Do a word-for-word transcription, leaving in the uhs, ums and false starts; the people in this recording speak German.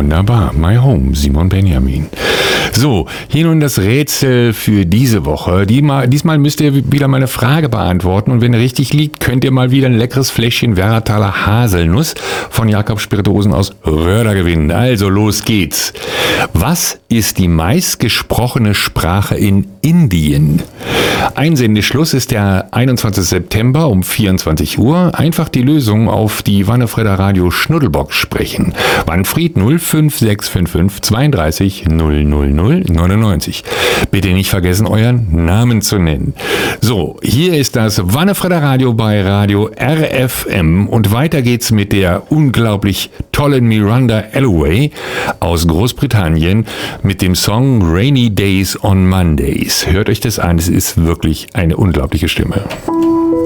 Wunderbar. My Home, Simon Benjamin. So, hier nun das Rätsel für diese Woche. Diesmal, diesmal müsst ihr wieder mal eine Frage beantworten und wenn ihr richtig liegt, könnt ihr mal wieder ein leckeres Fläschchen Werrataler Haselnuss von Jakob Spirituosen aus Röder gewinnen. Also los geht's. Was ist die meistgesprochene Sprache in Indien? Einsendeschluss ist der einundzwanzigster September um vierundzwanzig Uhr. Einfach die Lösung auf die Wannefredder Radio Schnuddelbox sprechen. Manfred null fünf sechs fünf fünf zweiunddreißig null null null neunundneunzig. Bitte nicht vergessen, euren Namen zu nennen. So, hier ist das Wannefredder Radio bei Radio R F M und weiter geht's mit der unglaublich tollen Miranda Alloway aus Großbritannien mit dem Song Rainy Days on Mondays. Hört euch das an, es ist wirklich eine unglaubliche Stimme.